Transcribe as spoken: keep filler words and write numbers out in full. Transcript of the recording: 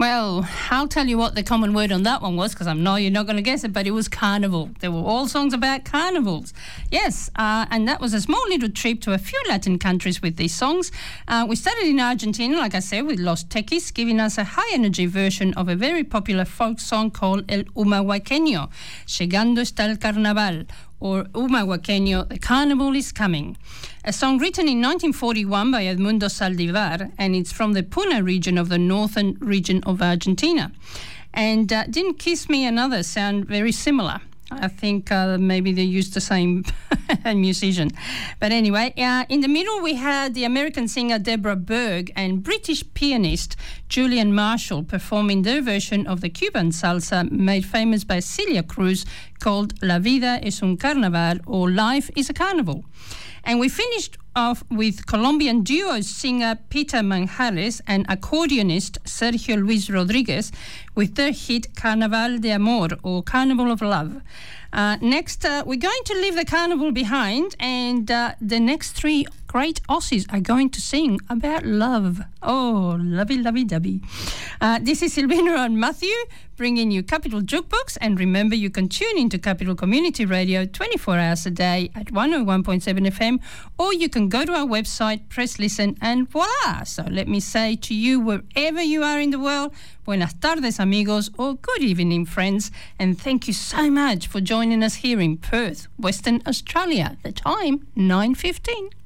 Well, I'll tell you what the common word on that one was, because I know you're not going to guess it, but it was carnival. They were all songs about carnivals. Yes, uh, and that was a small little trip to a few Latin countries with these songs. Uh, we started in Argentina, like I said, with Los Tequis, giving us a high-energy version of a very popular folk song called El Humahuaqueño, Llegando está el Carnaval, or Humahuaqueño, The Carnival is Coming. A song written in nineteen forty-one by Edmundo Saldivar, and it's from the Puna region of the northern region of Argentina. And uh, Didn't Kiss Me and Others sound very similar. I think uh, maybe they used the same musician. But anyway, uh, in the middle we had the American singer Deborah Berg and British pianist Julian Marshall performing their version of the Cuban salsa made famous by Celia Cruz called La Vida es un Carnaval, or Life is a Carnival. And we finished off with Colombian duo singer Peter Manjares and accordionist Sergio Luis Rodriguez with their hit Carnaval de Amor, or Carnival of Love. Uh, next, uh, we're going to leave the carnival behind, and uh, the next three great Aussies are going to sing about love. Oh, lovey-lovey-dovey. Uh, this is Silvina and Matthew bringing you Capital Jukebox, and remember you can tune into Capital Community Radio twenty-four hours a day at one oh one point seven F M, or you can go to our website, press listen, and voila! So let me say to you, wherever you are in the world, buenas tardes amigos, or good evening friends, and thank you so much for joining us here in Perth, Western Australia. The time, nine fifteen.